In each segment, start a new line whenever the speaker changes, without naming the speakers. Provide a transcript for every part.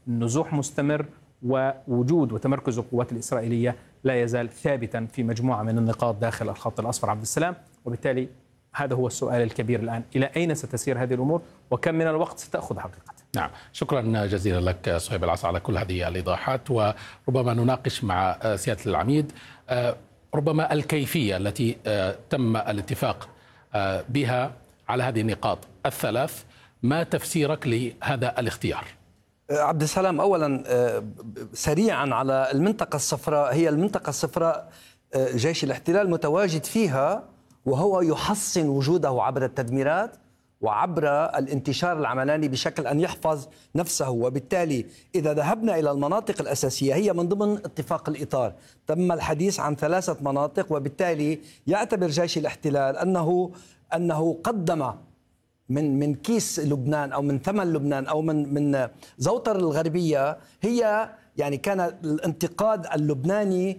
النزوح مستمر، ووجود وتمركز القوات الإسرائيلية لا يزال ثابتا في مجموعة من النقاط داخل الخط الأصفر عبد السلام. وبالتالي هذا هو السؤال الكبير الآن، إلى أين ستسير هذه الأمور وكم من الوقت ستأخذ حقيقة؟
نعم، شكرا جزيلا لك صهيب العصا على كل هذه الإيضاحات. وربما نناقش مع سيادة العميد ربما الكيفية التي تم الاتفاق بها على هذه النقاط الثلاث. ما تفسيرك لهذا الاختيار؟
عبد السلام، أولا سريعا على المنطقة الصفراء، هي المنطقة الصفراء جيش الاحتلال متواجد فيها، وهو يحصن وجوده عبر التدميرات وعبر الانتشار العملاني بشكل أن يحفظ نفسه. وبالتالي إذا ذهبنا إلى المناطق الأساسية، هي من ضمن اتفاق الإطار تم الحديث عن 3 مناطق، وبالتالي يعتبر جيش الاحتلال أنه قدم من كيس لبنان أو من ثمن لبنان أو من زوطر الغربية، هي يعني كان الانتقاد اللبناني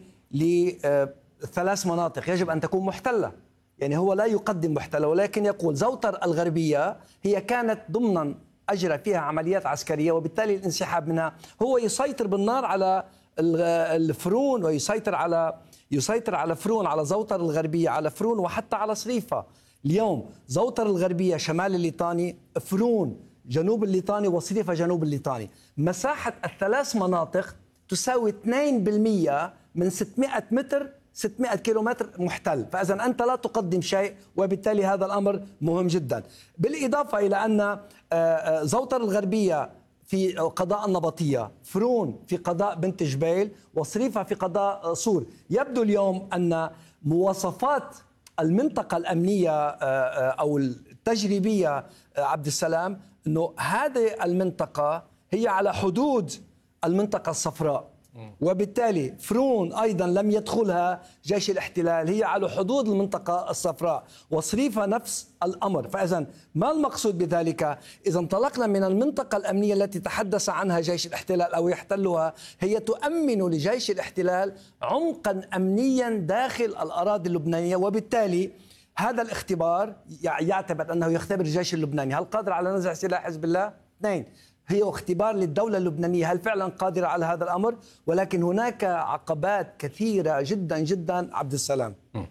ل3 مناطق يجب أن تكون محتلة. يعني هو لا يقدم محتلة، ولكن يقول زوطر الغربية هي كانت ضمنا أجرى فيها عمليات عسكرية، وبالتالي الانسحاب منها هو يسيطر بالنار على الفرون، ويسيطر على فرون، على زوطر الغربية، على فرون، وحتى على صريفة. اليوم زوطر الغربية شمال الليطاني، فرون جنوب الليطاني، وصريفة جنوب الليطاني. مساحة ال3 مناطق تساوي 2% من 600 متر 600 كيلومتر محتل. فإذا أنت لا تقدم شيء، وبالتالي هذا الأمر مهم جدا. بالإضافة إلى أن زوطر الغربية في قضاء النبطية، فرون في قضاء بنت جبيل، وصريفة في قضاء صور. يبدو اليوم أن مواصفات المنطقة الأمنية أو التجريبية عبد السلام أنه هذه المنطقة هي على حدود المنطقة الصفراء، وبالتالي فرون أيضا لم يدخلها جيش الاحتلال، هي على حدود المنطقة الصفراء، وصريفة نفس الأمر. فإذا ما المقصود بذلك؟ إذا انطلقنا من المنطقة الأمنية التي تحدث عنها جيش الاحتلال أو يحتلها، هي تؤمن لجيش الاحتلال عمقا أمنيا داخل الأراضي اللبنانية. وبالتالي هذا الاختبار يعتبر أنه يختبر الجيش اللبناني هل قادر على نزع سلاح حزب الله؟ 2، هي اختبار للدولة اللبنانية هل فعلا قادرة على هذا الأمر؟ ولكن هناك عقبات كثيرة جدا جدا عبد السلام.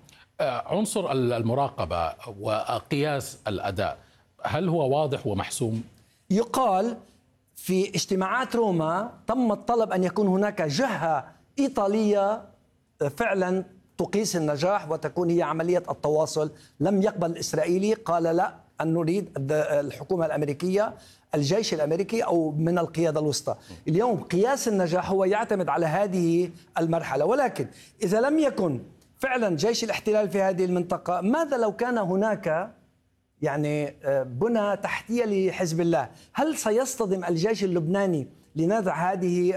عنصر المراقبة وقياس الأداء هل هو واضح ومحسوم؟
يقال في اجتماعات روما تم الطلب أن يكون هناك جهة إيطالية فعلا تقيس النجاح وتكون هي عملية التواصل. لم يقبل الإسرائيلي، قال لا، أن نريد الحكومة الأمريكية، الجيش الأمريكي أو من القيادة الوسطى. اليوم قياس النجاح هو يعتمد على هذه المرحلة. ولكن إذا لم يكن فعلا جيش الاحتلال في هذه المنطقة، ماذا لو كان هناك يعني بنى تحتية لحزب الله؟ هل سيصطدم الجيش اللبناني لنزع هذه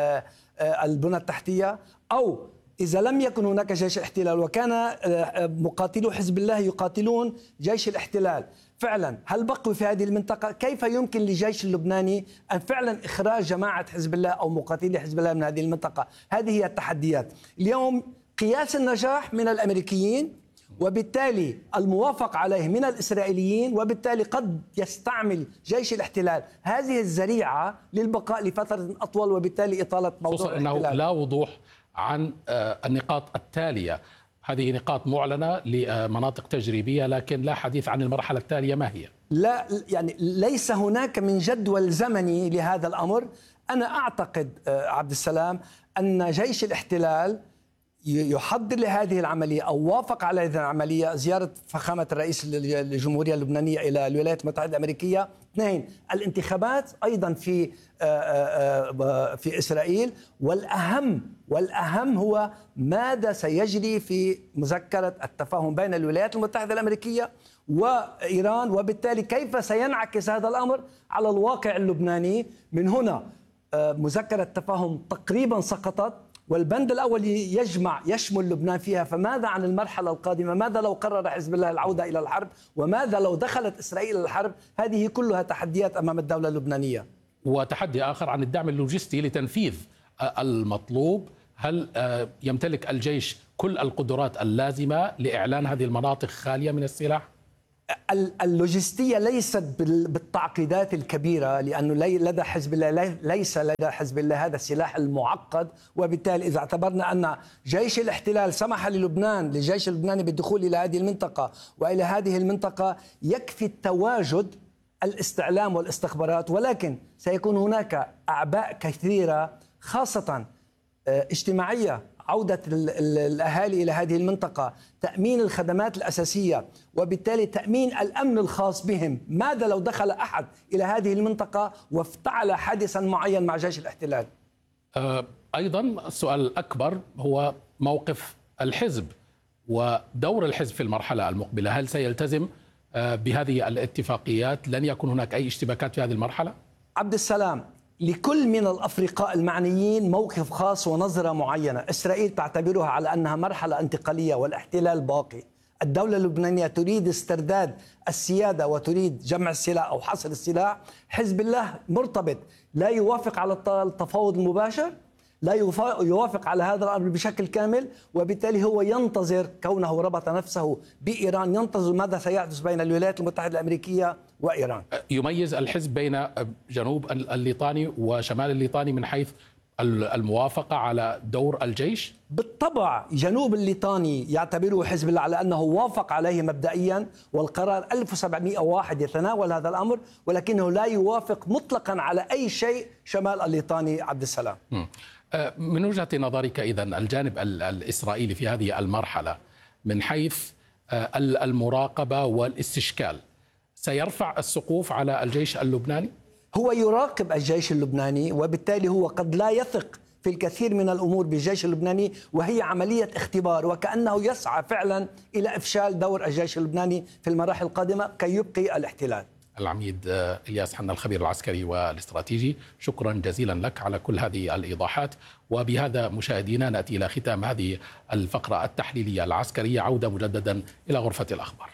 البنى التحتية؟ أو إذا لم يكن هناك جيش احتلال وكان مقاتلو حزب الله يقاتلون جيش الاحتلال، فعلا هل بقوا في هذه المنطقة؟ كيف يمكن للجيش اللبناني أن فعلا إخراج جماعة حزب الله أو مقاتلي حزب الله من هذه المنطقة؟ هذه هي التحديات. اليوم قياس النجاح من الأمريكيين، وبالتالي الموافق عليه من الإسرائيليين، وبالتالي قد يستعمل جيش الاحتلال هذه الذريعة للبقاء لفترة أطول، وبالتالي إطالة موضوع
الاحتلال. أنه لا وضوح عن النقاط التالية. هذه نقاط معلنة لمناطق تجريبية، لكن لا حديث عن المرحلة التالية ما هي.
لا، يعني ليس هناك من جدول زمني لهذا الأمر. أنا أعتقد عبد السلام أن جيش الاحتلال يحضر لهذه العملية أو وافق على هذه العملية زيارة فخامة الرئيس الجمهورية اللبنانية إلى الولايات المتحدة الأمريكية. 2، الانتخابات أيضا في إسرائيل. والأهم هو ماذا سيجري في مذكرة التفاهم بين الولايات المتحدة الأمريكية وإيران، وبالتالي كيف سينعكس هذا الأمر على الواقع اللبناني. من هنا مذكرة التفاهم تقريبا سقطت، والبند الأول يشمل لبنان فيها. فماذا عن المرحلة القادمة؟ ماذا لو قرر حزب الله العودة إلى الحرب؟ وماذا لو دخلت إسرائيل إلى الحرب؟ هذه كلها تحديات أمام الدولة اللبنانية.
وتحدي آخر عن الدعم اللوجستي لتنفيذ المطلوب. هل يمتلك الجيش كل القدرات اللازمة لإعلان هذه المناطق خالية من السلاح؟
اللوجستية ليست بالتعقيدات الكبيرة، لأنه لدى حزب الله ليس لدى حزب الله هذا السلاح المعقد. وبالتالي إذا اعتبرنا أن جيش الاحتلال سمح للجيش اللبناني بالدخول إلى هذه المنطقة وإلى هذه المنطقة، يكفي التواجد الاستعلام والاستخبارات، ولكن سيكون هناك أعباء كثيرة خاصة اجتماعية، عودة الأهالي إلى هذه المنطقة، تأمين الخدمات الأساسية، وبالتالي تأمين الأمن الخاص بهم. ماذا لو دخل أحد إلى هذه المنطقة وافتعل حادثا معين مع جيش الاحتلال؟
أيضا السؤال الأكبر هو موقف الحزب ودور الحزب في المرحلة المقبلة. هل سيلتزم بهذه الاتفاقيات؟ لن يكون هناك أي اشتباكات في هذه المرحلة؟
عبد السلام، لكل من الأفرقاء المعنيين موقف خاص ونظرة معينة. إسرائيل تعتبرها على أنها مرحلة انتقالية والاحتلال باقي. الدولة اللبنانية تريد استرداد السيادة وتريد جمع السلاح أو حصر السلاح. حزب الله مرتبط، لا يوافق على التفاوض المباشر، لا يوافق على هذا الأمر بشكل كامل، وبالتالي هو ينتظر، كونه ربط نفسه بإيران، ينتظر ماذا سيحدث بين الولايات المتحدة الأمريكية وإيران.
يميز الحزب بين جنوب الليطاني وشمال الليطاني من حيث الموافقة على دور الجيش؟
بالطبع جنوب الليطاني يعتبره حزب الله على أنه وافق عليه مبدئيا، والقرار 1701 يتناول هذا الأمر، ولكنه لا يوافق مطلقا على أي شيء شمال الليطاني. عبد السلام،
من وجهة نظرك إذن الجانب الإسرائيلي في هذه المرحلة من حيث المراقبة والاستشكال سيرفع السقوف على الجيش اللبناني؟
هو يراقب الجيش اللبناني، وبالتالي هو قد لا يثق في الكثير من الأمور بالجيش اللبناني، وهي عملية اختبار، وكأنه يسعى فعلا إلى إفشال دور الجيش اللبناني في المراحل القادمة كي يبقي الاحتلال.
العميد إلياس حنا الخبير العسكري والاستراتيجي، شكرا جزيلا لك على كل هذه الإيضاحات. وبهذا مشاهدينا نأتي إلى ختام هذه الفقرة التحليلية العسكرية. عودة مجددا إلى غرفة الأخبار.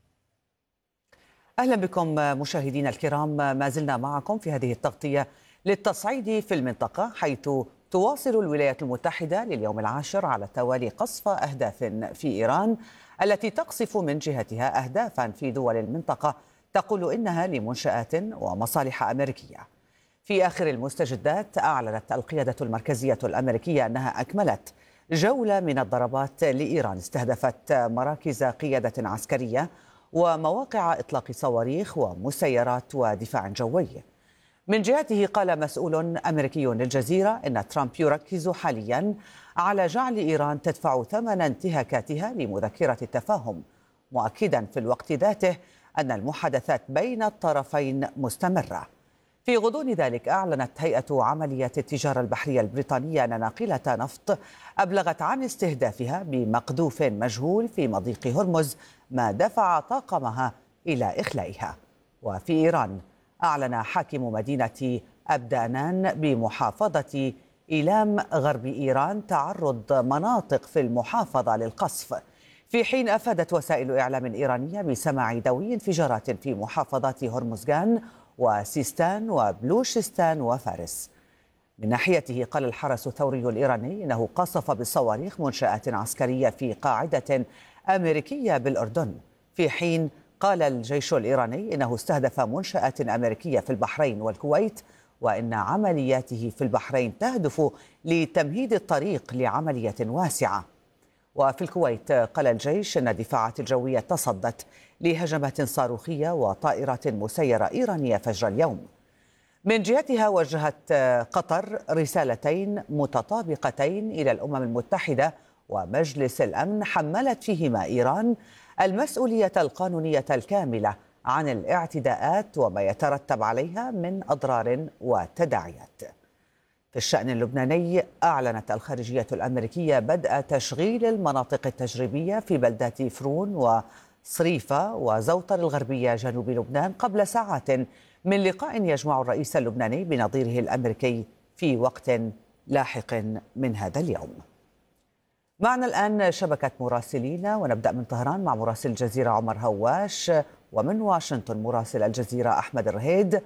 أهلا بكم مشاهدينا الكرام، ما زلنا معكم في هذه التغطية للتصعيد في المنطقة، حيث تواصل الولايات المتحدة لليوم العاشر على التوالي قصف أهداف في إيران، التي تقصف من جهتها أهدافا في دول المنطقة تقول إنها لمنشآت ومصالح أمريكية. في آخر المستجدات أعلنت القيادة المركزية الأمريكية أنها أكملت جولة من الضربات لإيران استهدفت مراكز قيادة عسكرية ومواقع إطلاق صواريخ ومسيرات ودفاع جوي. من جهته قال مسؤول أمريكي للجزيرة إن ترامب يركز حاليا على جعل إيران تدفع ثمن انتهاكاتها لمذكرة التفاهم، مؤكدا في الوقت ذاته أن المحادثات بين الطرفين مستمرة. في غضون ذلك أعلنت هيئة عمليات التجارة البحرية البريطانية أن ناقلة نفط أبلغت عن استهدافها بمقذوف مجهول في مضيق هرمز، ما دفع طاقمها إلى إخلائها. وفي إيران أعلن حاكم مدينة أبدانان بمحافظة إيلام غرب إيران تعرض مناطق في المحافظة للقصف، في حين أفادت وسائل إعلام إيرانية بسماع دوي انفجارات في محافظات هرمزغان وسيستان وبلوشستان وفارس. من ناحيته قال الحرس الثوري الإيراني إنه قصف بالصواريخ منشآت عسكرية في قاعدة أمريكية بالأردن، في حين قال الجيش الإيراني إنه استهدف منشآت أمريكية في البحرين والكويت، وإن عملياته في البحرين تهدف لتمهيد الطريق لعملية واسعة. وفي الكويت قال الجيش أن الدفاعات الجوية تصدت لهجمات صاروخية وطائرات مسيرة إيرانية فجر اليوم. من جهتها وجهت قطر رسالتين متطابقتين إلى الأمم المتحدة ومجلس الأمن حملت فيهما إيران المسؤولية القانونية الكاملة عن الاعتداءات وما يترتب عليها من أضرار وتداعيات. في الشأن اللبناني أعلنت الخارجية الأمريكية بدء تشغيل المناطق التجريبية في بلدات فرون وصريفة وزوطر الغربية جنوب لبنان قبل ساعات من لقاء يجمع الرئيس اللبناني بنظيره الأمريكي في وقت لاحق من هذا اليوم. معنا الآن شبكة مراسلين، ونبدأ من طهران مع مراسل الجزيرة عمر هواش، ومن واشنطن مراسل الجزيرة أحمد الرهيد،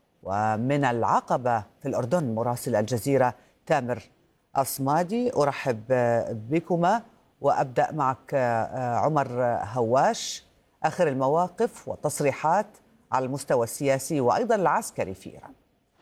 ومن العقبة في الأردن مراسل الجزيرة تامر أصمادي. أرحب بكما وأبدأ معك عمر هواش. آخر المواقف والتصريحات على المستوى السياسي وأيضا العسكري في إيران.